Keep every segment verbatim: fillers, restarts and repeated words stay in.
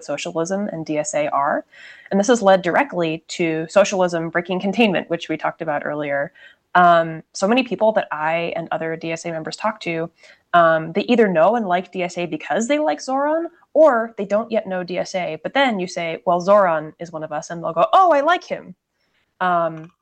socialism and D S A are. And this has led directly to socialism breaking containment, which we talked about earlier. Um, so many people that I and other D S A members talk to, um, they either know and like D S A because they like Zoran, or they don't yet know D S A. But then you say, well, Zoran is one of us, and they'll go, oh, I like him. Um,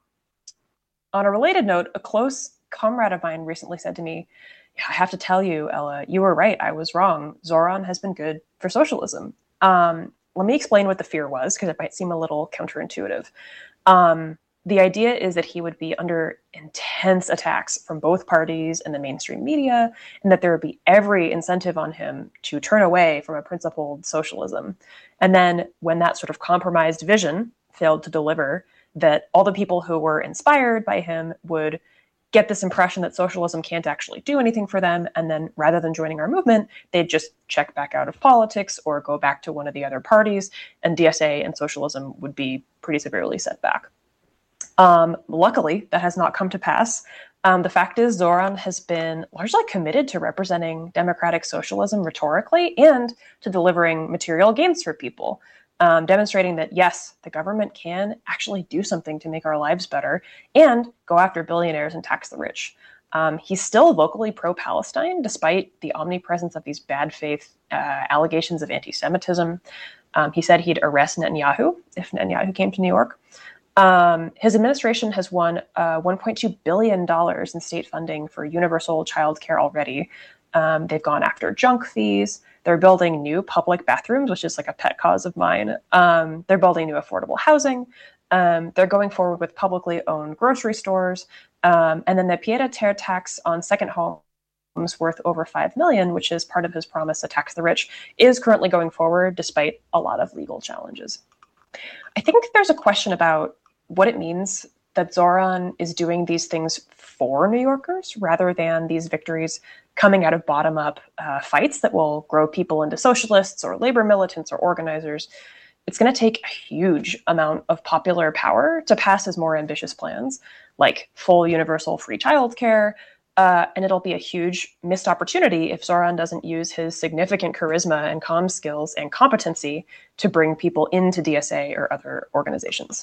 on a related note, a close comrade of mine recently said to me, I have to tell you, Ella, you were right. I was wrong. Zoran has been good for socialism. Um, let me explain what the fear was, because it might seem a little counterintuitive. Um, the idea is that he would be under intense attacks from both parties and the mainstream media, and that there would be every incentive on him to turn away from a principled socialism. And then when that sort of compromised vision failed to deliver, that all the people who were inspired by him would get this impression that socialism can't actually do anything for them, and then rather than joining our movement, they'd just check back out of politics or go back to one of the other parties, and D S A and socialism would be pretty severely set back. Um, luckily, that has not come to pass. Um, the fact is, Zoran has been largely committed to representing democratic socialism rhetorically and to delivering material gains for people. Um, demonstrating that, yes, the government can actually do something to make our lives better and go after billionaires and tax the rich. Um, he's still vocally pro-Palestine, despite the omnipresence of these bad faith uh, allegations of anti-Semitism. Um, he said he'd arrest Netanyahu if Netanyahu came to New York. Um, his administration has won uh, one point two billion dollars in state funding for universal child care already. Um, they've gone after junk fees. They're building new public bathrooms, which is like a pet cause of mine. Um, they're building new affordable housing. Um, they're going forward with publicly owned grocery stores. Um, and then the pied-à-terre tax on second homes worth over five million dollars, which is part of his promise to tax the rich, is currently going forward despite a lot of legal challenges. I think there's a question about what it means that Zoran is doing these things for New Yorkers rather than these victories coming out of bottom-up uh, fights that will grow people into socialists or labor militants or organizers. It's going to take a huge amount of popular power to pass his more ambitious plans, like full universal free childcare, uh, and it'll be a huge missed opportunity if Zoran doesn't use his significant charisma and comm skills and competency to bring people into D S A or other organizations.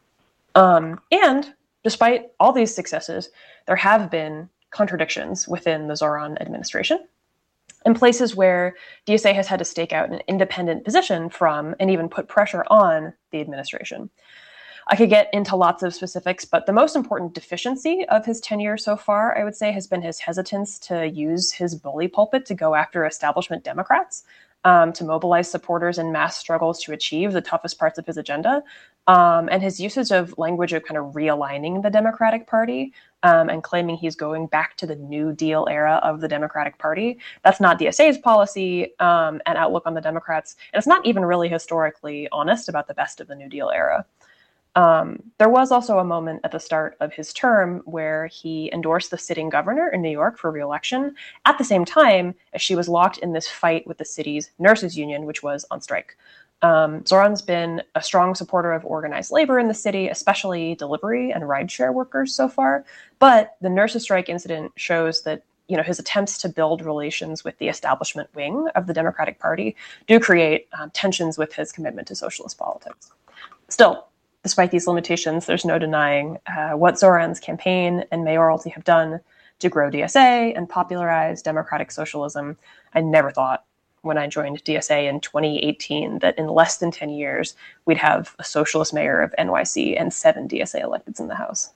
Um, and despite all these successes, there have been contradictions within the Zoran administration in places where D S A has had to stake out an independent position from and even put pressure on the administration. I could get into lots of specifics, but the most important deficiency of his tenure so far, I would say, has been his hesitance to use his bully pulpit to go after establishment Democrats, um, to mobilize supporters in mass struggles to achieve the toughest parts of his agenda, um, and his usage of language of kind of realigning the Democratic Party um, and claiming he's going back to the New Deal era of the Democratic Party. That's not D S A's policy um, and outlook on the Democrats, and it's not even really historically honest about the best of the New Deal era. Um, there was also a moment at the start of his term where he endorsed the sitting governor in New York for re-election at the same time as she was locked in this fight with the city's nurses union, which was on strike. Um, Zoran's been a strong supporter of organized labor in the city, especially delivery and rideshare workers so far. But the nurses strike incident shows that, you know, his attempts to build relations with the establishment wing of the Democratic Party do create um, tensions with his commitment to socialist politics. Still, despite these limitations, there's no denying uh, what Zoran's campaign and mayoralty have done to grow D S A and popularize democratic socialism. I never thought when I joined D S A in twenty eighteen that in less than ten years, we'd have a socialist mayor of N Y C and seven D S A electeds in the House.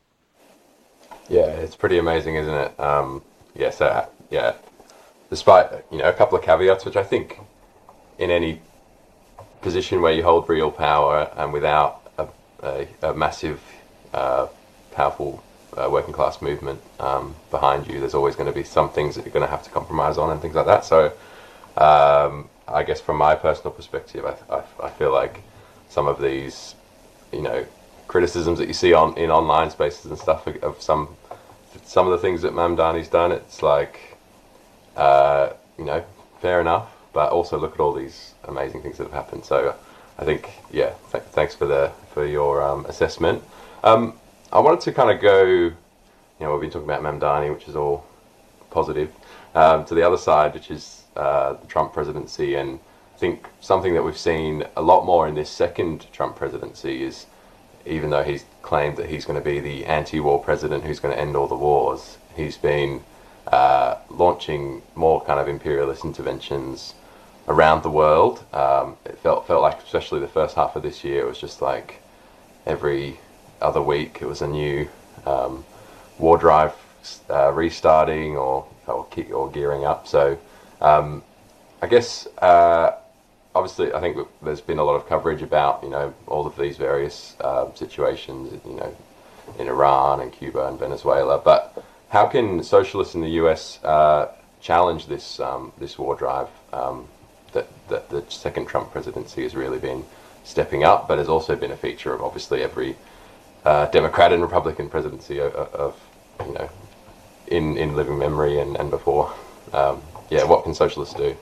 Yeah, it's pretty amazing, isn't it? Um, yeah, so, yeah, despite, you know, a couple of caveats, which I think in any position where you hold real power and without A, a massive, uh, powerful uh, working class movement um, behind you, there's always going to be some things that you're going to have to compromise on and things like that. So um, I guess from my personal perspective, I, I, I feel like some of these, you know, criticisms that you see on in online spaces and stuff of some some of the things that Mamdani's done, it's like, uh, you know, fair enough, but also look at all these amazing things that have happened. So I think, yeah, th- thanks for the for your um, assessment. Um, I wanted to kind of go, you know, we've been talking about Mamdani, which is all positive, um, to the other side, which is uh, the Trump presidency and think something that we've seen a lot more in this second Trump presidency is, even though he's claimed that he's going to be the anti-war president who's going to end all the wars, he's been uh, launching more kind of imperialist interventions around the world. Um, it felt felt like, especially the first half of this year, it was just like every other week it was a new um, war drive uh, restarting or or, or gearing up. So um, I guess uh, obviously I think there's been a lot of coverage about, you know, all of these various uh, situations, you know, in Iran and Cuba and Venezuela. But how can socialists in the U S uh, challenge this um, this war drive um, that, that the second Trump presidency has really been stepping up, but has also been a feature of obviously every uh, Democrat and Republican presidency of, of you know, in, in living memory and, and before. Um, yeah, what can socialists do?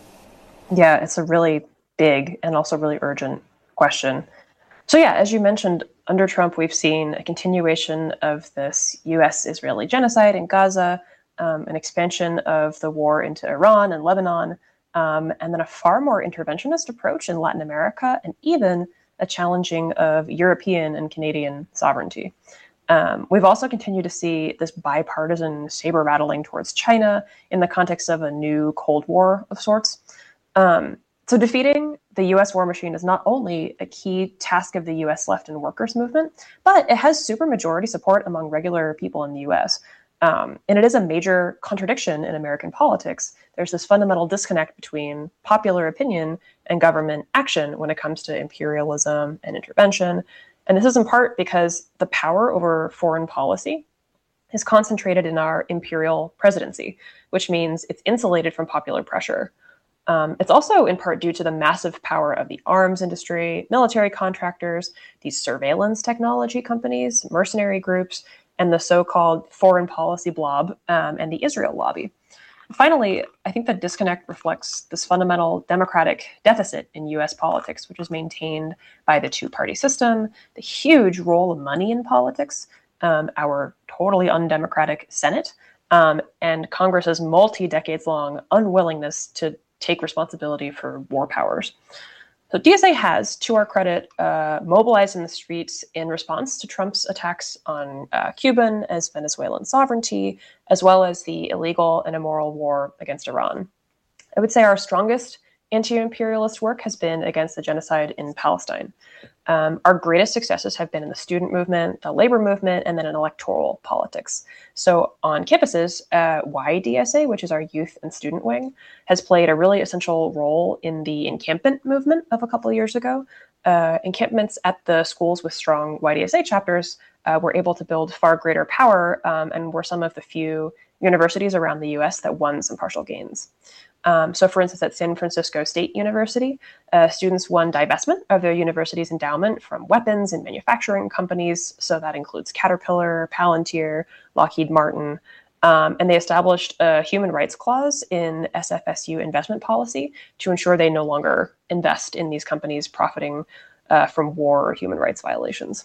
Yeah, it's a really big and also really urgent question. So yeah, as you mentioned, under Trump, we've seen a continuation of this U S-Israeli genocide in Gaza, um, an expansion of the war into Iran and Lebanon, um, and then a far more interventionist approach in Latin America, and even a challenging of European and Canadian sovereignty. Um, we've also continued to see this bipartisan saber rattling towards China in the context of a new Cold War of sorts. Um, so defeating the U S war machine is not only a key task of the U S left and workers movement, but it has supermajority support among regular people in the U S. Um, and it is a major contradiction in American politics. There's this fundamental disconnect between popular opinion and government action when it comes to imperialism and intervention. And this is in part because the power over foreign policy is concentrated in our imperial presidency, which means it's insulated from popular pressure. Um, it's also in part due to the massive power of the arms industry, military contractors, these surveillance technology companies, mercenary groups, and the so-called foreign policy blob um, and the Israel lobby. Finally, I think the disconnect reflects this fundamental democratic deficit in U S politics, which is maintained by the two-party system, the huge role of money in politics, um, our totally undemocratic Senate, um, and Congress's multi-decades-long unwillingness to take responsibility for war powers. So D S A has, to our credit, uh, mobilized in the streets in response to Trump's attacks on uh, Cuban as Venezuelan sovereignty, as well as the illegal and immoral war against Iran. I would say our strongest anti-imperialist work has been against the genocide in Palestine. Um, our greatest successes have been in the student movement, the labor movement, and then in electoral politics. So on campuses, uh, Y D S A, which is our youth and student wing, has played a really essential role in the encampment movement of a couple of years ago. Uh, encampments at the schools with strong Y D S A chapters uh, were able to build far greater power um, and were some of the few universities around the U S that won some partial gains. Um, so, for instance, at San Francisco State University, uh, students won divestment of their university's endowment from weapons and manufacturing companies. So that includes Caterpillar, Palantir, Lockheed Martin. Um, and they established a human rights clause in S F S U investment policy to ensure they no longer invest in these companies profiting uh, from war or human rights violations.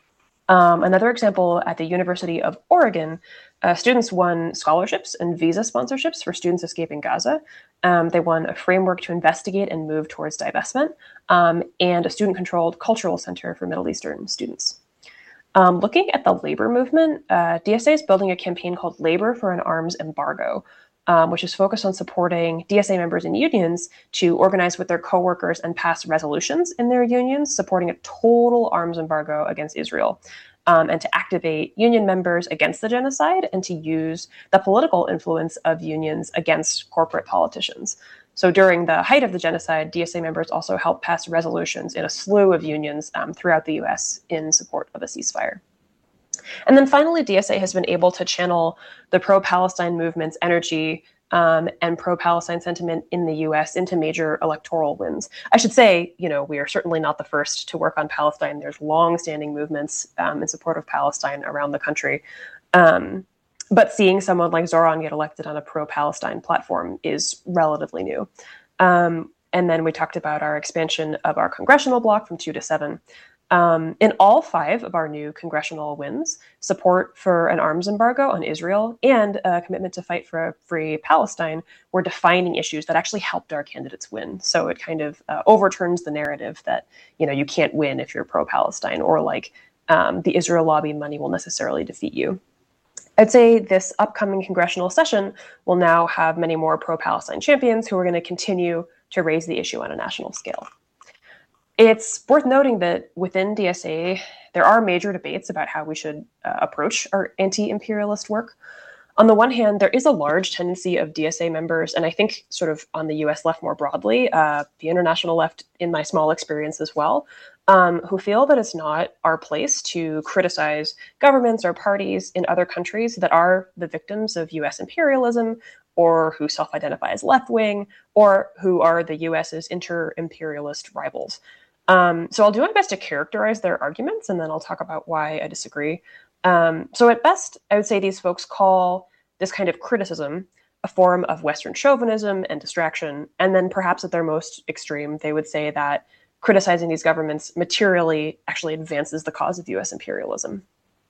Um, another example, at the University of Oregon, uh, students won scholarships and visa sponsorships for students escaping Gaza. Um, they won a framework to investigate and move towards divestment, um, and a student-controlled cultural center for Middle Eastern students. Um, looking at the labor movement, uh, D S A is building a campaign called Labor for an Arms Embargo, um, which is focused on supporting D S A members and unions to organize with their coworkers and pass resolutions in their unions supporting a total arms embargo against Israel, um, and to activate union members against the genocide and to use the political influence of unions against corporate politicians. So during the height of the genocide, D S A members also helped pass resolutions in a slew of unions um, throughout the U S in support of a ceasefire. And then finally, D S A has been able to channel the pro-Palestine movement's energy um, and pro-Palestine sentiment in the U S into major electoral wins. I should say, you know, we are certainly not the first to work on Palestine. There's long-standing movements um, in support of Palestine around the country. Um, but seeing someone like Zoran get elected on a pro-Palestine platform is relatively new. Um, and then we talked about our expansion of our congressional bloc from two to seven. Um, in all five of our new congressional wins, support for an arms embargo on Israel and a commitment to fight for a free Palestine were defining issues that actually helped our candidates win. So it kind of uh, overturns the narrative that, you know, you can't win if you're pro-Palestine, or like um, the Israel lobby money will necessarily defeat you. I'd say this upcoming congressional session will now have many more pro-Palestine champions who are going to continue to raise the issue on a national scale. It's worth noting that within D S A, there are major debates about how we should uh, approach our anti-imperialist work. On the one hand, there is a large tendency of D S A members, and I think sort of on the U S left more broadly, uh, the international left in my small experience as well, um, who feel that it's not our place to criticize governments or parties in other countries that are the victims of U S imperialism, or who self-identify as left-wing, or who are the U S's inter-imperialist rivals. Um, so I'll do my best to characterize their arguments, and then I'll talk about why I disagree. Um, so at best, I would say these folks call this kind of criticism a form of Western chauvinism and distraction. And then perhaps at their most extreme, they would say that criticizing these governments materially actually advances the cause of U S imperialism.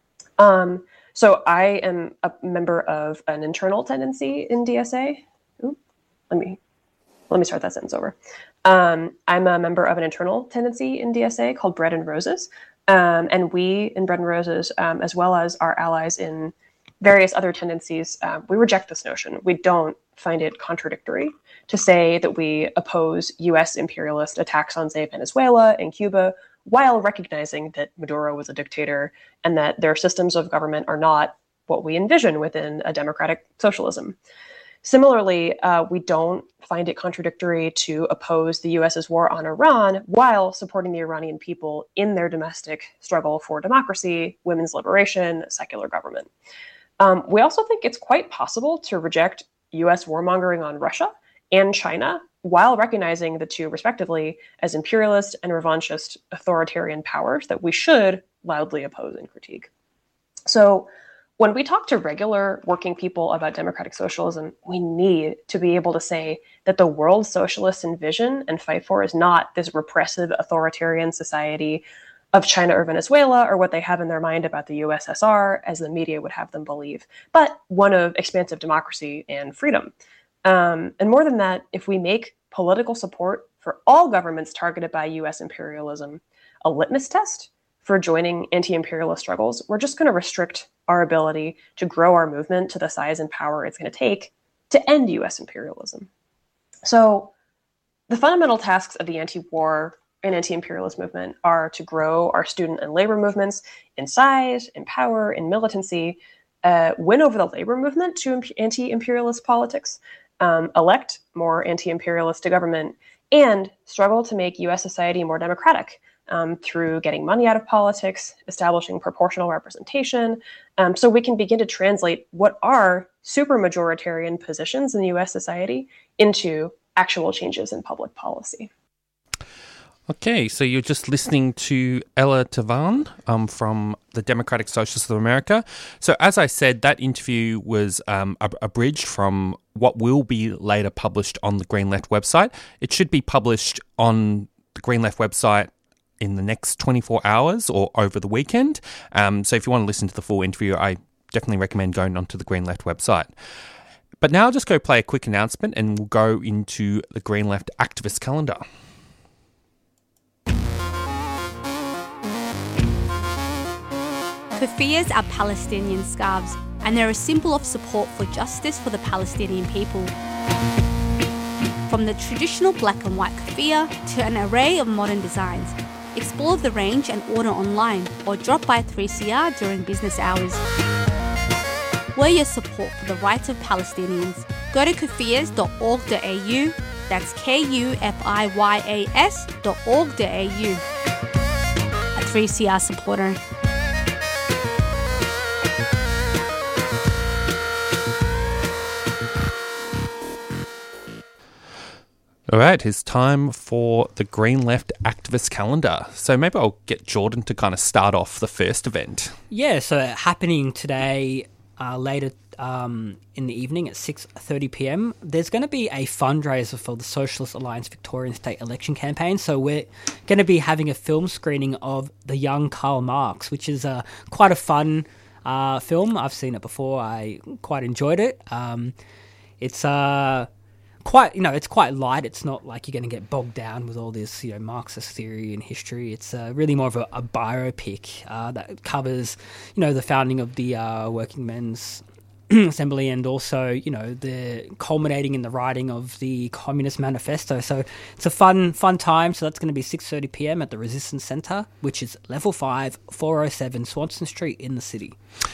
Um, so I am a member of an internal tendency in D S A. Ooh, let me let me start that sentence over. Um, I'm a member of an internal tendency in D S A called Bread and Roses. Um, and we in Bread and Roses, um, as well as our allies in various other tendencies, uh, we reject this notion. We don't find it contradictory to say that we oppose U S imperialist attacks on, say, Venezuela and Cuba, while recognizing that Maduro was a dictator and that their systems of government are not what we envision within a democratic socialism. Similarly, uh, we don't find it contradictory to oppose the U S's war on Iran while supporting the Iranian people in their domestic struggle for democracy, women's liberation, secular government. Um, we also think it's quite possible to reject U S warmongering on Russia and China while recognizing the two, respectively, as imperialist and revanchist authoritarian powers that we should loudly oppose and critique. So when we talk to regular working people about democratic socialism, we need to be able to say that the world socialists envision and fight for is not this repressive authoritarian society of China or Venezuela, or what they have in their mind about the U S S R, as the media would have them believe, but one of expansive democracy and freedom. Um, and more than that, if we make political support for all governments targeted by U S imperialism a litmus test for joining anti-imperialist struggles, we're just going to restrict our ability to grow our movement to the size and power it's going to take to end U S imperialism. So the fundamental tasks of the anti-war and anti-imperialist movement are to grow our student and labor movements in size, in power, in militancy, uh, win over the labor movement to imp- anti-imperialist politics, um, elect more anti-imperialist to government, and struggle to make U S society more democratic um, through getting money out of politics, establishing proportional representation, um, so we can begin to translate what are supermajoritarian positions in U S society into actual changes in public policy. Okay, so you're just listening to Ella Tavan um, from the Democratic Socialists of America. So as I said, that interview was um, ab- abridged from what will be later published on the Green Left website. It should be published on the Green Left website in the next twenty-four hours or over the weekend. Um, so if you want to listen to the full interview, I definitely recommend going onto the Green Left website. But now I'll just go play a quick announcement and we'll go into the Green Left activist calendar. Keffiyehs are Palestinian scarves, and they're a symbol of support for justice for the Palestinian people. From the traditional black and white keffiyeh to an array of modern designs, explore the range and order online or drop by three C R during business hours. Wear your support for the rights of Palestinians. Go to keffiyehs dot org dot a u, that's K U F I Y A S dot org dot a u. A three C R supporter. All right, it's time for the Green Left activist calendar. So maybe I'll get Jordan to kind of start off the first event. Yeah, so happening today, uh, later um, in the evening at six thirty p.m. There's going to be a fundraiser for the Socialist Alliance Victorian State Election Campaign. So we're going to be having a film screening of The Young Karl Marx, which is uh, quite a fun uh, film. I've seen it before. I quite enjoyed it. Um, it's... Uh, Quite, you know, it's quite light. It's not like you're going to get bogged down with all this, you know, Marxist theory and history. It's uh, really more of a, a biopic uh, that covers, you know, the founding of the uh, Working Men's Assembly and also, you know, the culminating in the writing of the Communist Manifesto. So it's a fun, fun time. So that's going to be six thirty p.m. at the Resistance Centre, which is level five, four oh seven Swanston Street in the city.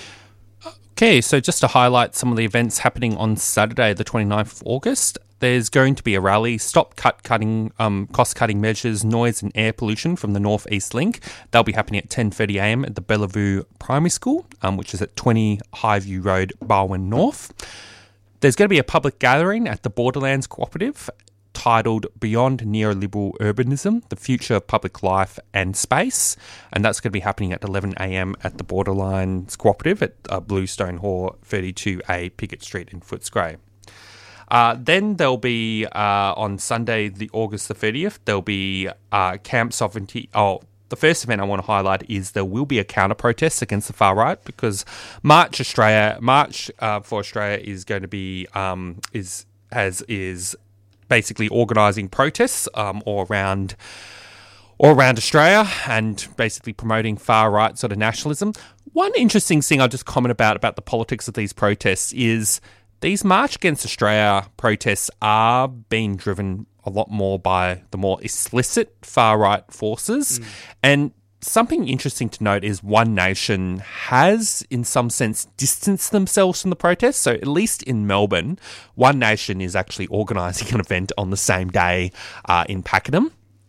Okay, so just to highlight some of the events happening on Saturday, the twenty-ninth of August, there's going to be a rally, Stop Cut Cutting um, Cost-Cutting Measures, Noise and Air Pollution from the North East Link. They'll be happening at ten thirty a.m. at the Bellevue Primary School, um, which is at twenty Highview Road, Barwon North. There's going to be a public gathering at the Borderlands Cooperative titled Beyond Neoliberal Urbanism, The Future of Public Life and Space. And that's going to be happening at eleven a.m. at the Borderlands Cooperative at uh, Bluestone Hall, thirty-two A Pickett Street in Footscray. Uh, then there'll be, uh, on Sunday, the August the thirtieth, there'll be uh, Camp Sovereignty. Oh, the first event I want to highlight is there will be a counter-protest against the far right because March Australia, March uh, for Australia is going to be, um, is, has, is, basically organising protests um, all around all around Australia and basically promoting far-right sort of nationalism. One interesting thing I'll just comment about about the politics of these protests is these March Against Australia protests are being driven a lot more by the more explicit far-right forces. Mm. And something interesting to note is One Nation has, in some sense, distanced themselves from the protests. So at least in Melbourne, One Nation is actually organising an event on the same day uh, in Pakenham.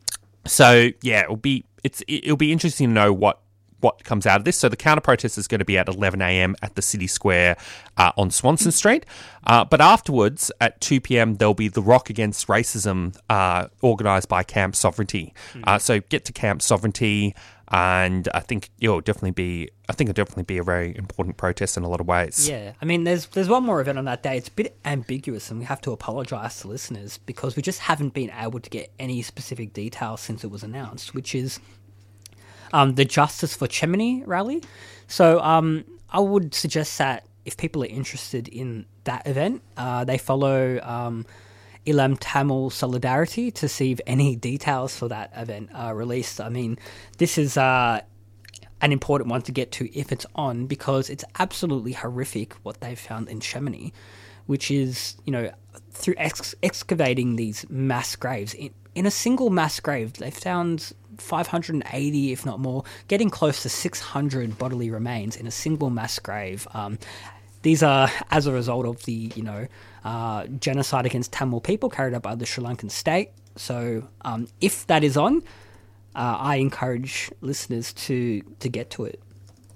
So yeah, it'll be it's it'll be interesting to know what what comes out of this. So the counter protest is going to be at eleven a.m. at the City Square uh, on Swanston Street. Uh, but afterwards, at two p.m, there'll be the Rock Against Racism uh, organised by Camp Sovereignty. Mm. Uh, so get to Camp Sovereignty. And I think it'll definitely be. I think it'll definitely be a very important protest in a lot of ways. Yeah, I mean, there's there's one more event on that day. It's a bit ambiguous, and we have to apologise to listeners because we just haven't been able to get any specific details since it was announced, which is um, the Justice for Chemney rally. So um, I would suggest that if people are interested in that event, uh, they follow. Um, Ilam Tamil Solidarity to see if any details for that event are released. I mean, this is uh, an important one to get to if it's on because it's absolutely horrific what they've found in Chemney, which is, you know, through ex- excavating these mass graves. In, in a single mass grave, they found five hundred eighty, if not more, getting close to six hundred bodily remains in a single mass grave. Um, these are as a result of the, you know, Uh, genocide against Tamil people carried out by the Sri Lankan state. So um, if that is on, uh, I encourage listeners to, to get to it.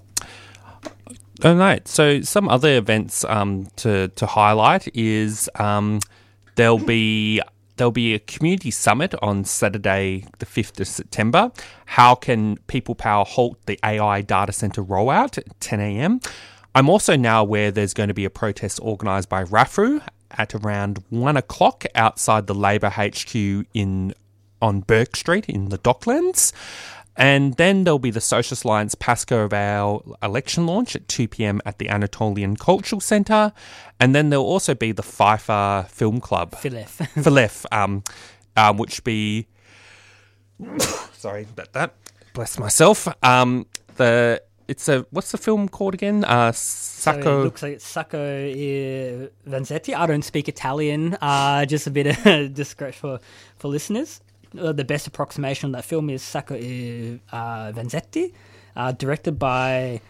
All right. So some other events um, to, to highlight is um, there'll be there'll be a community summit on Saturday the fifth of September. How can People Power halt the A I data centre rollout at ten a.m? I'm also now aware there's going to be a protest organised by R A F R U at around one o'clock outside the Labor H Q in on Burke Street in the Docklands. And then there'll be the Socialist Alliance Pascoe Vale election launch at two p.m. at the Anatolian Cultural Centre. And then there'll also be the FIFA Film Club. Filef. Filef, um, um, which be... Sorry about that. Bless myself. Um, the... It's a what's the film called again? Uh, Sacco. So it looks like it's Sacco uh, Vanzetti. I don't speak Italian. Uh, just a bit of discretion for for listeners. Uh, the best approximation on that film is Sacco uh, Vanzetti, uh, directed by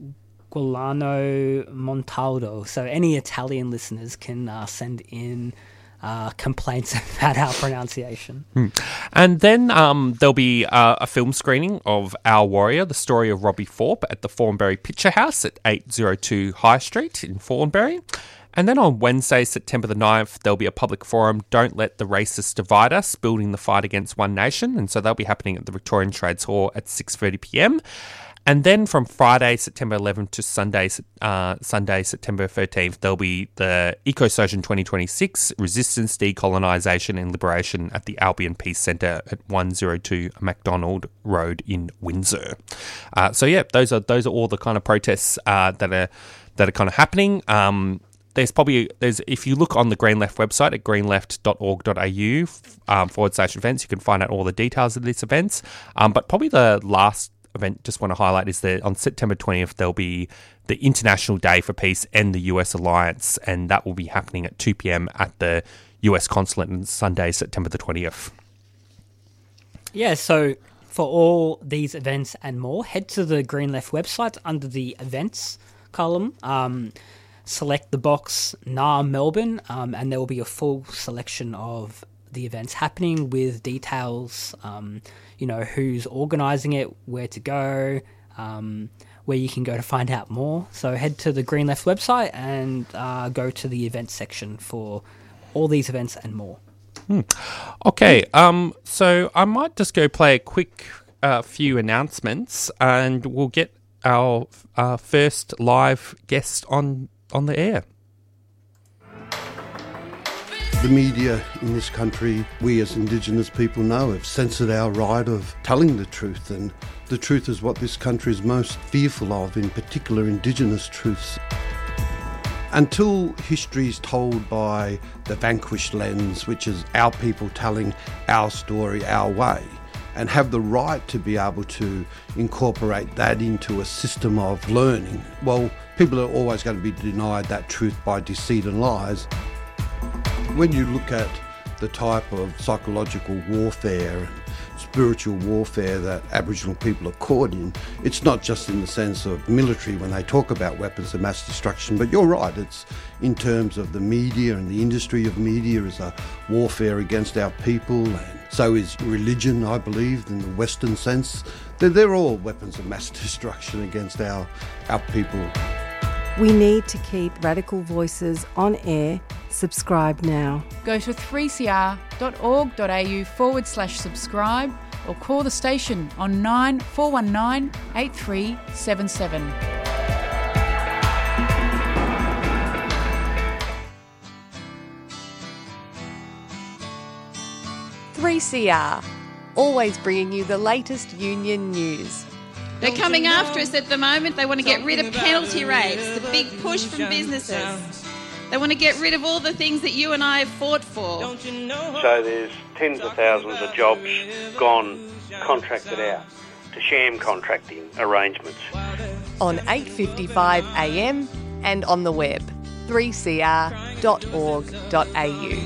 Giuliano Montaldo. So any Italian listeners can uh, send in Uh, complaints about our pronunciation. Hmm. And then um, there'll be uh, a film screening of Our Warrior, the story of Robbie Thorpe at the Thornbury Picture House at eight oh two High Street in Thornbury. And then on Wednesday, September the ninth, there'll be a public forum, Don't Let the Racists Divide Us, Building the Fight Against One Nation. And so that'll be happening at the Victorian Trades Hall at six thirty p.m. and then from Friday, September eleventh to Sunday, uh, Sunday, September thirteenth, there'll be the EcoSojan twenty twenty-six Resistance, Decolonisation and Liberation at the Albion Peace Centre at one oh two MacDonald Road in Windsor. Uh, so yeah, those are those are all the kind of protests uh, that are that are kind of happening. Um, There's probably, there's if you look on the Green Left website at greenleft dot org dot a u um, forward slash events, you can find out all the details of these events. Um, but probably the last event just want to highlight is that on September twentieth, there'll be the International Day for Peace and the U S Alliance, and that will be happening at two p.m. at the U S Consulate on Sunday, September the twentieth. Yeah, so for all these events and more, head to the Green Left website under the events column. Um, select the box N A R Melbourne, um, and there will be a full selection of the events happening with details, um, you know, who's organising it, where to go, um, where you can go to find out more. So head to the Green Left website and uh, go to the events section for all these events and more. Hmm. Okay, um, so I might just go play a quick uh, few announcements, and we'll get our uh, first live guest on on the air. The media in this country, we as Indigenous people know, have censored our right of telling the truth, and the truth is what this country is most fearful of, in particular Indigenous truths. Until history is told by the vanquished lens, which is our people telling our story our way, and have the right to be able to incorporate that into a system of learning, well, people are always going to be denied that truth by deceit and lies. When you look at the type of psychological warfare and spiritual warfare that Aboriginal people are caught in, it's not just in the sense of military when they talk about weapons of mass destruction, but you're right, it's in terms of the media and the industry of media as a warfare against our people, and so is religion, I believe, in the Western sense. They're, they're all weapons of mass destruction against our, our people. We need to keep Radical Voices on air. Subscribe now. Go to three c r dot org dot a u forward slash subscribe or call the station on nine four one nine eight three seven seven. three C R, always bringing you the latest union news. They're coming after us at the moment. They want to get rid of penalty rates, the big push from businesses. They want to get rid of all the things that you and I have fought for. So there's tens of thousands of jobs gone contracted out to sham contracting arrangements. On eight fifty-five a m and on the web, three c r dot org dot a u.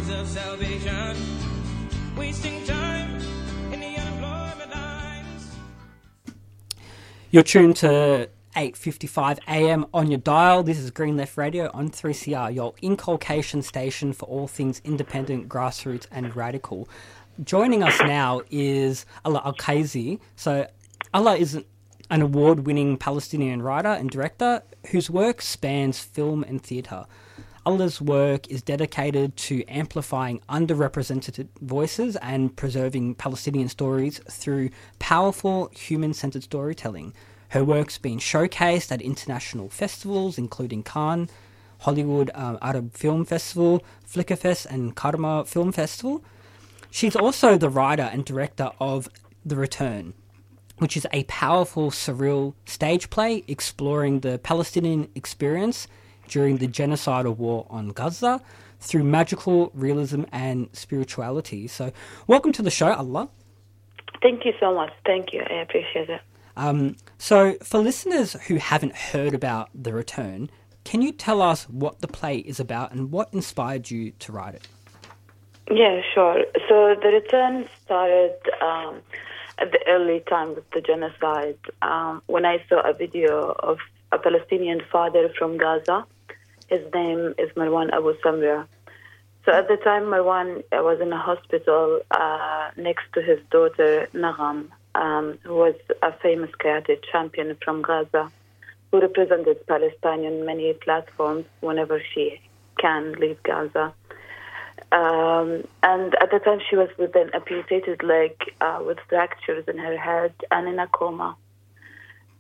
You're tuned to eight fifty-five a m on your dial. This is Green Left Radio on three C R, your inculcation station for all things independent, grassroots and radical. Joining us now is Allah Al-Khazi. So Allah is an award-winning Palestinian writer and director whose work spans film and theatre. Allah's work is dedicated to amplifying underrepresented voices and preserving Palestinian stories through powerful human-centered storytelling. Her work's been showcased at international festivals, including Cannes, Hollywood um, Arab Film Festival, Flickerfest and Karma Film Festival. She's also the writer and director of The Return, which is a powerful, surreal stage play exploring the Palestinian experience during the genocidal war on Gaza through magical realism and spirituality. So welcome to the show, Allah. Thank you so much. Thank you. I appreciate it. Um, so for listeners who haven't heard about The Return, can you tell us what the play is about and what inspired you to write it? Yeah, sure. So The Return started um, at the early times of the genocide um, when I saw a video of a Palestinian father from Gaza. His name is Marwan Abu Samra. So at the time, Marwan was in a hospital uh, next to his daughter, Nagham, um, who was a famous karate champion from Gaza, who represented Palestine on many platforms whenever she can leave Gaza. Um, and at the time, she was with an amputated leg, uh, with fractures in her head and in a coma.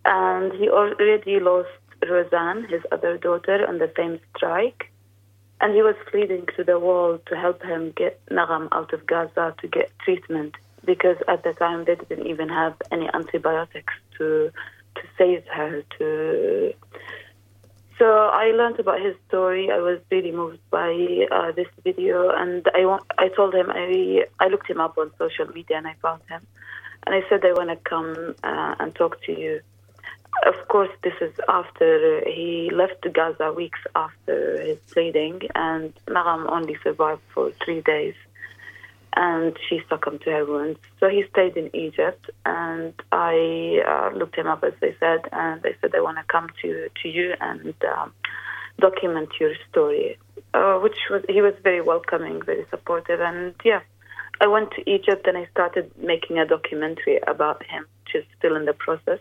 And he already lost Roseanne, his other daughter, on the same strike. And he was pleading to the world to help him get Nagham out of Gaza to get treatment, because at the time they didn't even have any antibiotics to to save her. To So I learned about his story. I was really moved by uh, this video, and I, want, I told him, I, I looked him up on social media and I found him. And I said, I want to come uh, and talk to you. Of course, this is after he left Gaza, weeks after his pleading, and Nagham only survived for three days, and she succumbed to her wounds. So he stayed in Egypt, and I uh, looked him up, as I said, and I said, I want to come to to you and um, document your story, uh, which was, he was very welcoming, very supportive, and yeah. I went to Egypt and I started making a documentary about him, which is still in the process.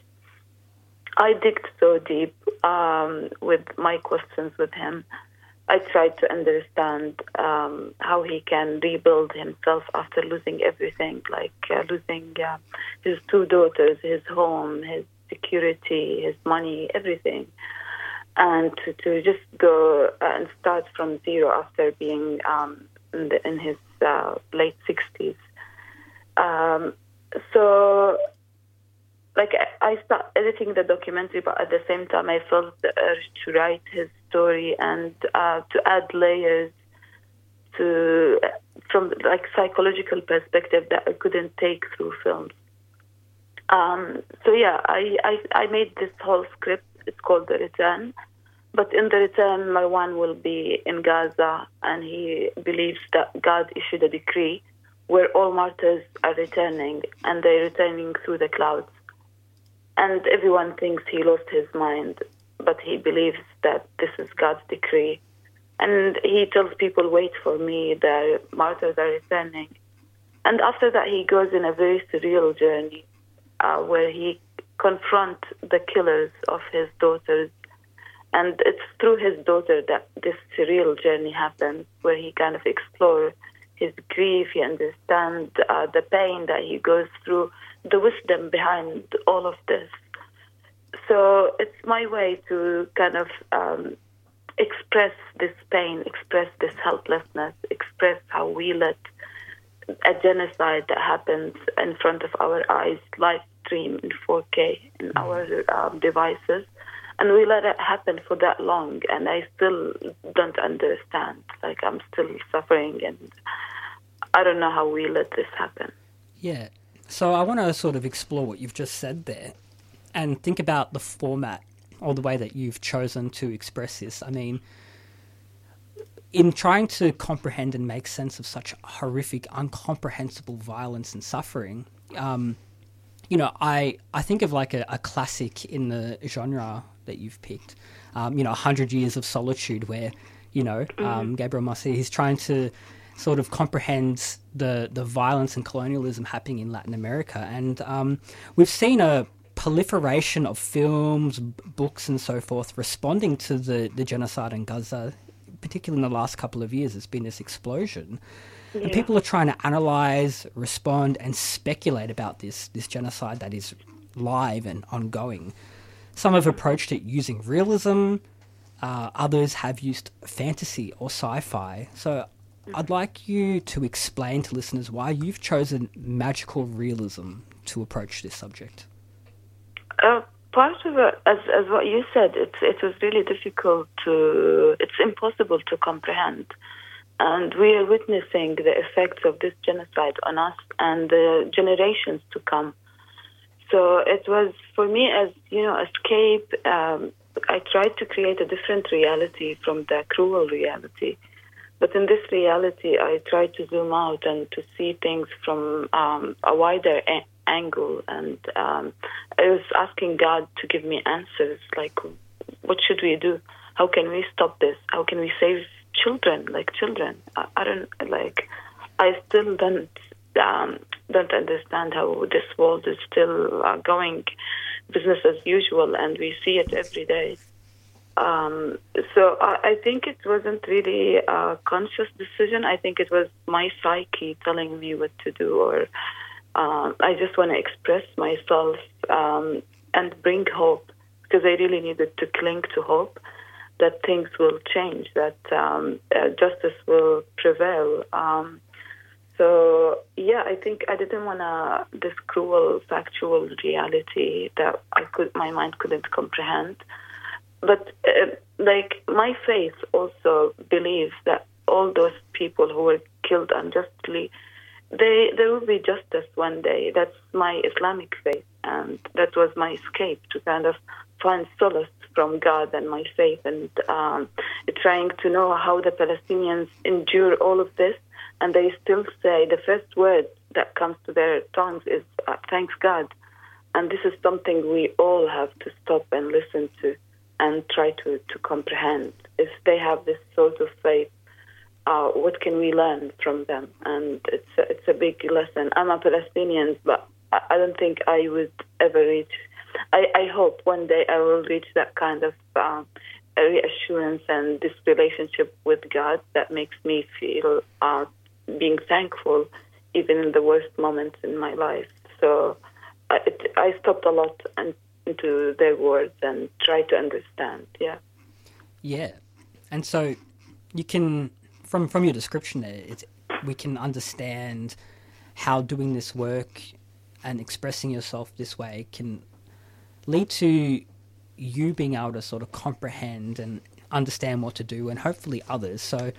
I digged so deep um, with my questions with him. I tried to understand um, how he can rebuild himself after losing everything, like uh, losing uh, his two daughters, his home, his security, his money, everything. And to, to just go and start from zero after being um, in, the, in his uh, late sixties. Um, so... Like, I started editing the documentary, but at the same time, I felt the urge to write his story and uh, to add layers to, from like psychological perspective that I couldn't take through films. Um, so yeah, I, I I made this whole script. It's called The Return, but in The Return, Marwan will be in Gaza, and he believes that God issued a decree where all martyrs are returning, and they're returning through the clouds. And everyone thinks he lost his mind, but he believes that this is God's decree. And he tells people, wait for me, the martyrs are returning. And after that, he goes in a very surreal journey uh, where he confronts the killers of his daughters. And it's through his daughter that this surreal journey happens, where he kind of explores his grief, he understands uh, the pain that he goes through, the wisdom behind all of this. So it's my way to kind of um, express this pain, express this helplessness, express how we let a genocide that happens in front of our eyes live stream in four K in our um, devices, and we let it happen for that long, and I still don't understand. Like, I'm still suffering, and I don't know how we let this happen. Yeah. So I want to sort of explore what you've just said there and think about the format or the way that you've chosen to express this. I mean, in trying to comprehend and make sense of such horrific, incomprehensible violence and suffering, um, you know, I, I think of like a, a classic in the genre that you've picked, um, you know, one hundred Years of Solitude, where, you know, mm-hmm. um, Gabriel Massey, he's trying to sort of comprehends the, the violence and colonialism happening in Latin America. And um, we've seen a proliferation of films, b- books and so forth responding to the, the genocide in Gaza, particularly in the last couple of years. There's been this explosion. Yeah. And people are trying to analyse, respond and speculate about this, this genocide that is live and ongoing. Some have approached it using realism. Uh, others have used fantasy or sci-fi. So I'd like you to explain to listeners why you've chosen magical realism to approach this subject. Uh, part of it, as as what you said, it it was really difficult to. It's impossible to comprehend, and we are witnessing the effects of this genocide on us and the generations to come. So it was for me as you know, escape. Um, I tried to create a different reality from the cruel reality. But in this reality, I try to zoom out and to see things from um, a wider a- angle. And um, I was asking God to give me answers, like, what should we do? How can we stop this? How can we save children, like children? I, I don't, like, I still don't, um, don't understand how this world is still uh, going business as usual, and we see it every day. Um, so I, I think it wasn't really a conscious decision. I think it was my psyche telling me what to do, or um, I just want to express myself um, and bring hope, because I really needed to cling to hope that things will change, that um, uh, justice will prevail. Um, so, yeah, I think I didn't want to, this cruel, factual reality that I could, my mind couldn't comprehend. But, uh, like, my faith also believes that all those people who were killed unjustly, they there will be justice one day. That's my Islamic faith, and that was my escape to kind of find solace from God and my faith, and um, trying to know how the Palestinians endure all of this, and they still say the first word that comes to their tongues is uh, thanks God. And this is something we all have to stop and listen to and try to, to comprehend. If they have this sort of faith, uh, what can we learn from them? And it's a, it's a big lesson. I'm a Palestinian, but I, I don't think I would ever reach. I, I hope one day I will reach that kind of uh, reassurance and this relationship with God that makes me feel uh, being thankful even in the worst moments in my life. So I, it, I stopped a lot and, into their words and try to understand, yeah. Yeah. And so you can, from, from your description there, it's, we can understand how doing this work and expressing yourself this way can lead to you being able to sort of comprehend and understand what to do, and hopefully others. So,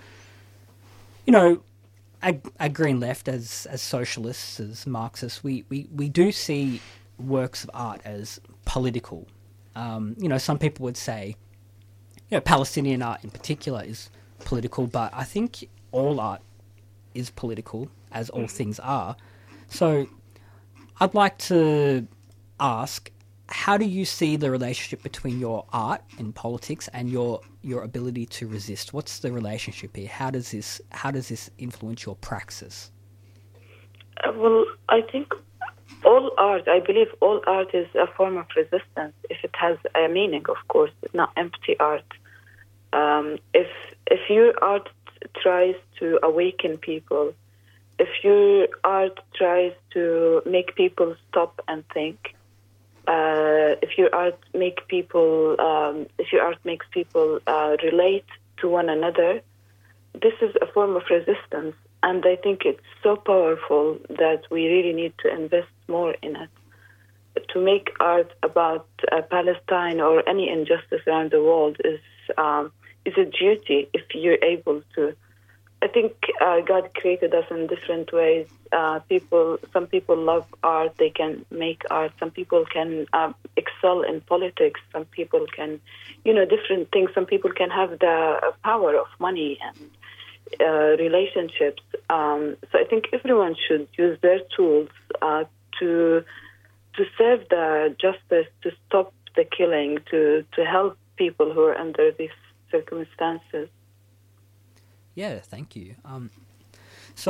you know, a, a Green Left, as as socialists, as Marxists, we, we, we do see works of art as political. Um, you know, some people would say, you know, Palestinian art in particular is political, but I think all art is political, as all things are. So I'd like to ask, how do you see the relationship between your art and politics and your your ability to resist? What's the relationship here? How does this how does this influence your praxis? Uh, well, I think all art, I believe all art is a form of resistance if it has a meaning, of course. It's not empty art. Um, if if your art tries to awaken people, if your art tries to make people stop and think, uh, if your art make people, um, if your art makes people uh, relate to one another, this is a form of resistance. And I think it's so powerful that we really need to invest more in it. To make art about uh, Palestine or any injustice around the world is um, is a duty if you're able to. I think uh, God created us in different ways. Uh, people, some people love art; they can make art. Some people can uh, excel in politics. Some people can, you know, different things. Some people can have the power of money and Uh, relationships. Um, so I think everyone should use their tools uh, to to serve the justice, to stop the killing, to, to help people who are under these circumstances. Yeah, thank you. Um, so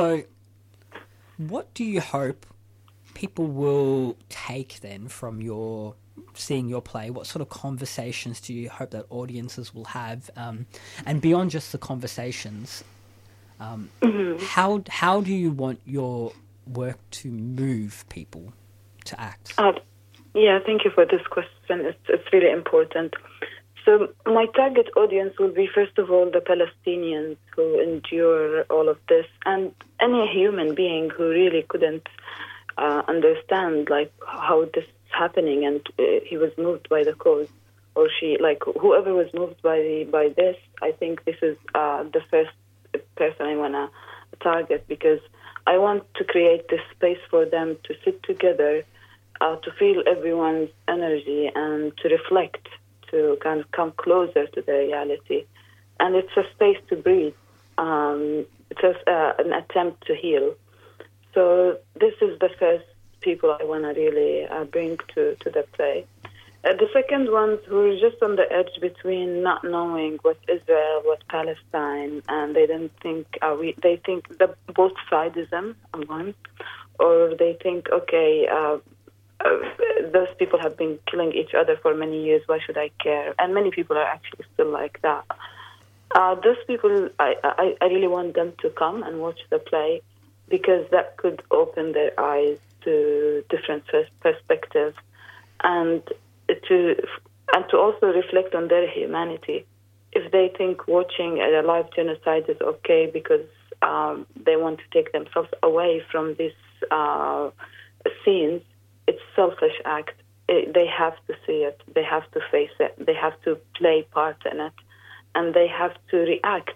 what do you hope people will take then from your seeing your play? What sort of conversations do you hope that audiences will have? Um, and beyond just the conversations, Um, mm-hmm. how how do you want your work to move people to act? Uh, yeah, thank you for this question. It's, it's really important. So my target audience will be, first of all, the Palestinians who endure all of this, and any human being who really couldn't uh, understand like how this is happening, and uh, he was moved by the cause, or she, like whoever was moved by by this. I think this is uh, the first person I want to target, because I want to create this space for them to sit together, uh, to feel everyone's energy and to reflect, to kind of come closer to the reality. And it's a space to breathe. Um, it's just, uh, an attempt to heal. So this is the first people I want to really uh, bring to, to the play. Uh, the second ones who are just on the edge between not knowing what Israel, what Palestine, and they don't think uh, we. They think the both sidism on one, or they think, okay, uh, uh, those people have been killing each other for many years. Why should I care? And many people are actually still like that. Uh, those people, I, I, I really want them to come and watch the play, because that could open their eyes to different perspectives. And to and to also reflect on their humanity. If they think watching a live genocide is okay because um, they want to take themselves away from these uh, scenes, it's a selfish act. It, they have to see it. They have to face it. They have to play part in it. And they have to react.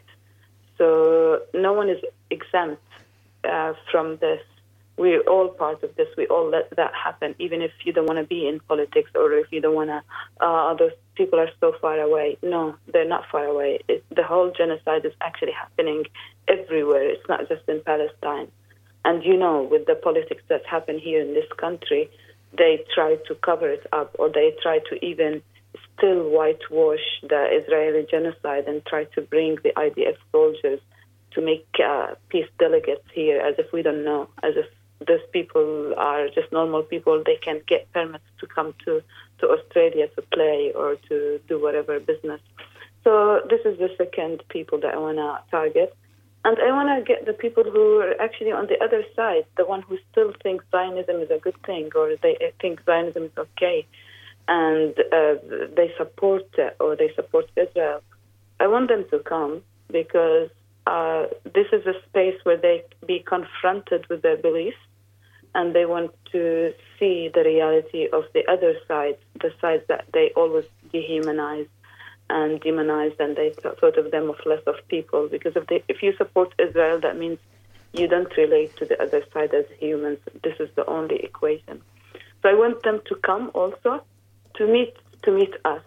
So no one is exempt uh, from this. We're all part of this. We all let that happen, even if you don't want to be in politics or if you don't want to, uh, those people are so far away. No, they're not far away. It, the whole genocide is actually happening everywhere. It's not just in Palestine. And you know, with the politics that happen here in this country, they try to cover it up, or they try to even still whitewash the Israeli genocide and try to bring the I D F soldiers to make uh, peace delegates here as if we don't know, as if those people are just normal people. They can get permits to come to, to Australia to play or to do whatever business. So this is the second people that I want to target. And I want to get the people who are actually on the other side, the one who still thinks Zionism is a good thing, or they think Zionism is okay, and uh, they support it, or they support Israel. I want them to come because uh, this is a space where they be confronted with their beliefs, and they want to see the reality of the other side, the side that they always dehumanize and demonized, and they thought of them as less of people. Because if they, if you support Israel, that means you don't relate to the other side as humans. This is the only equation. So I want them to come also to meet to meet us,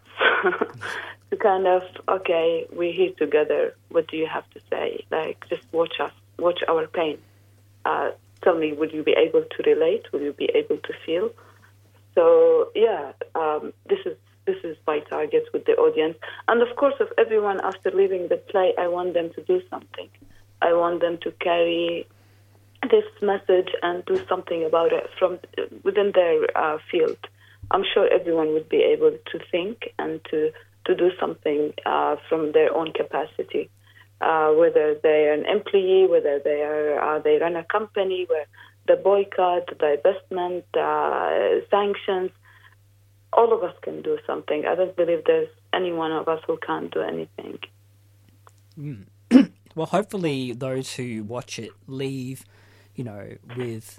to kind of, okay, we're here together. What do you have to say? Like, just watch us, watch our pain. Uh, tell me, would you be able to relate? Will you be able to feel? So yeah, um, this is. This is my target with the audience. And of course, of everyone after leaving the play, I want them to do something. I want them to carry this message and do something about it from within their uh, field. I'm sure everyone would be able to think and to, to do something uh, from their own capacity, uh, whether they are an employee, whether they are uh, they run a company, where the boycott, the divestment, uh, sanctions, all of us can do something. I don't believe there's any one of us who can't do anything. Mm. Well, hopefully those who watch it leave, you know, with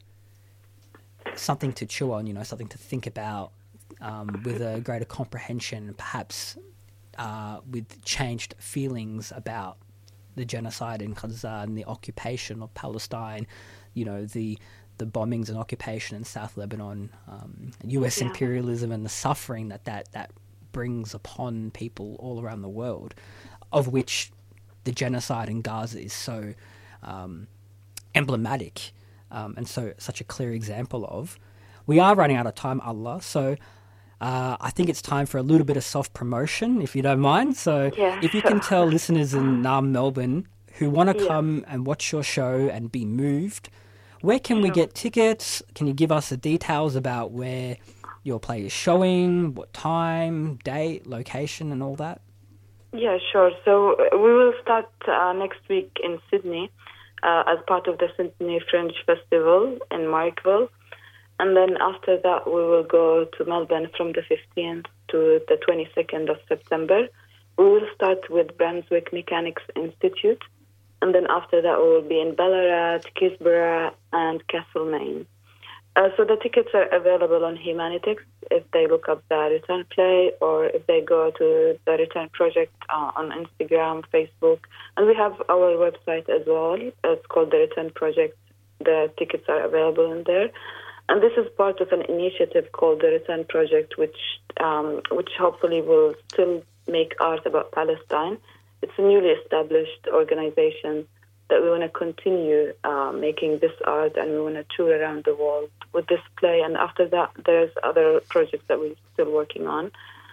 something to chew on, you know, something to think about, um, with a greater comprehension, perhaps uh, with changed feelings about the genocide in Gaza and the occupation of Palestine, you know, the the bombings and occupation in South Lebanon, um, U S yeah. imperialism and the suffering that, that that brings upon people all around the world, of which the genocide in Gaza is so um, emblematic um, and so such a clear example of. We are running out of time, Allah, so uh, I think it's time for a little bit of self-promotion, if you don't mind. So yeah, if you sure. can tell listeners in Naarm, Melbourne, who want to yeah. come and watch your show and be moved, where can we get tickets? Can you give us the details about where your play is showing, what time, date, location, and all that? Yeah, sure. So we will start uh, next week in Sydney uh, as part of the Sydney Fringe Festival in Marrickville. And then after that, we will go to Melbourne from the fifteenth to the twenty-second of September. We will start with Brunswick Mechanics Institute. And then after that, we will be in Ballarat, Kisborough, and Castlemaine. Uh, so the tickets are available on Humanitix if they look up the Return Play, or if they go to the Return Project uh, on Instagram, Facebook. And we have our website as well. It's called the Return Project. The tickets are available in there. And this is part of an initiative called the Return Project, which um, which hopefully will still make art about Palestine. It's a newly established organization that we want to continue uh, making this art, and we want to tour around the world with this play. And after that, there's other projects that we're still working on.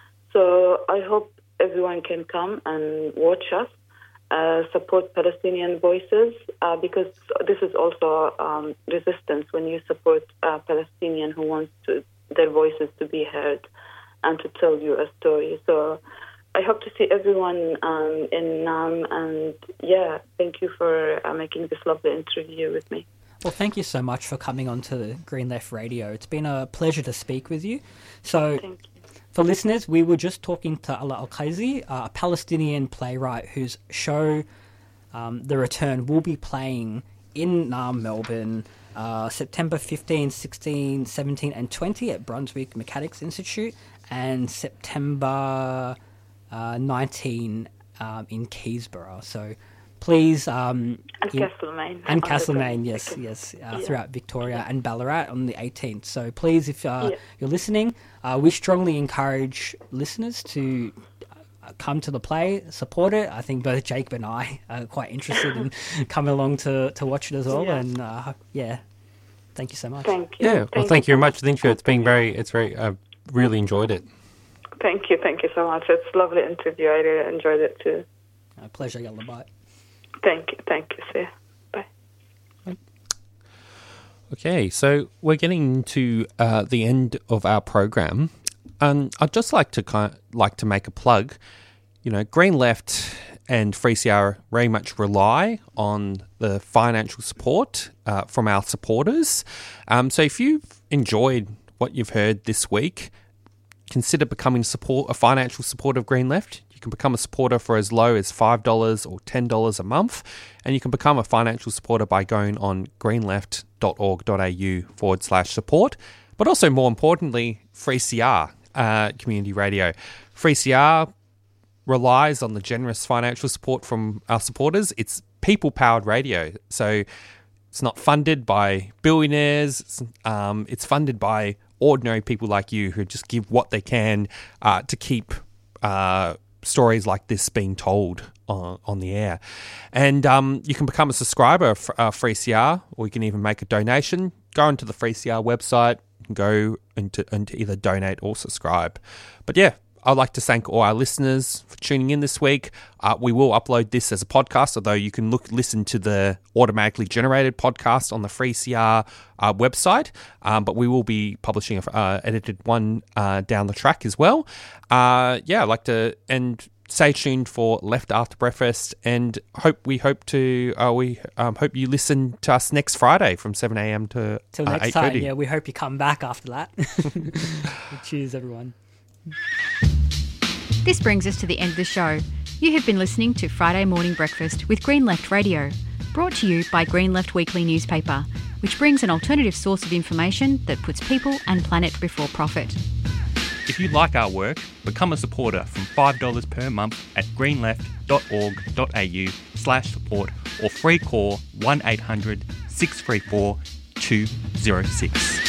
So I hope everyone can come and watch us, uh, support Palestinian voices, uh, because this is also um, resistance when you support a Palestinian who wants to, their voices to be heard and to tell you a story. So I hope to see everyone um, in Naarm, and yeah, thank you for uh, making this lovely interview with me. Well, thank you so much for coming on to Green Left Radio. It's been a pleasure to speak with you. So, thank you. For listeners, we were just talking to Ala Al-Qazi, uh, a Palestinian playwright whose show, um, The Return, will be playing in uh, Melbourne uh, September fifteenth, sixteenth, seventeenth and twentieth at Brunswick Mechanics Institute, and September uh, nineteenth um, in Keysborough. So please... Um, and in, Castlemaine. And Castlemaine, yes, yes, uh, yeah. throughout Victoria yeah. and Ballarat on the eighteenth. So please, if uh, yeah. you're listening, uh, we strongly encourage listeners to come to the play, support it. I think both Jacob and I are quite interested in coming along to, to watch it as well. Yeah. And uh, yeah, thank you so much. Thank you. Yeah, well, thank, thank you very much. I think it's been very, it's very, I uh, really enjoyed it. Thank you, thank you so much. It's a lovely interview. I really enjoyed it too. A pleasure, Yalla. Bye. Thank you, thank you, sir. Bye. Okay, so we're getting to uh, the end of our program, and I'd just like to kind of, like to make a plug. You know, Green Left and three C R very much rely on the financial support uh, from our supporters. Um, so if you've enjoyed what you've heard this week, consider becoming support a financial supporter of Green Left. You can become a supporter for as low as five dollars or ten dollars a month, and you can become a financial supporter by going on greenleft.org.au forward slash support. But also, more importantly, three C R uh, Community Radio. three C R relies on the generous financial support from our supporters. It's people-powered radio, so it's not funded by billionaires. It's, um, it's funded by ordinary people like you who just give what they can uh, to keep uh, stories like this being told on, on the air. And um, you can become a subscriber of uh, three C R, or you can even make a donation. Go onto the three C R website and go into, into either donate or subscribe. But yeah, I'd like to thank all our listeners for tuning in this week. Uh, we will upload this as a podcast, although you can look listen to the automatically generated podcast on the three C R uh, website. Um, but we will be publishing an uh, edited one uh, down the track as well. Uh, yeah, I'd like to and stay tuned for Left After Breakfast, and hope we hope to uh, we um, hope you listen to us next Friday from seven a.m. to till uh, next time. Yeah, we hope you come back after that. Cheers, everyone. This brings us to the end of the show. You have been listening to Friday Morning Breakfast with Green Left Radio, brought to you by Green Left Weekly newspaper, which brings an alternative source of information that puts people and planet before profit. If you like our work, become a supporter from five dollars per month at greenleft.org.au slash support or free call one eight hundred six three four two zero six.